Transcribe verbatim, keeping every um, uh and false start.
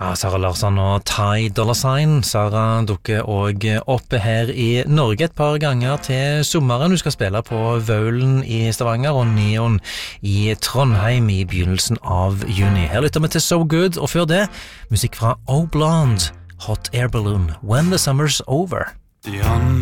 Ja, Sara Larsson og Ty Dolla Sign. Sara dukker også opp her i Norge et par ganger til sommeren. Hun skal spille på Vaulen i Stavanger og Neon i Trondheim i begynnelsen av juni. Her lytter vi til So Good, og før det, musikk fra Oh Blonde, Hot Air Balloon, When the Summer's Over.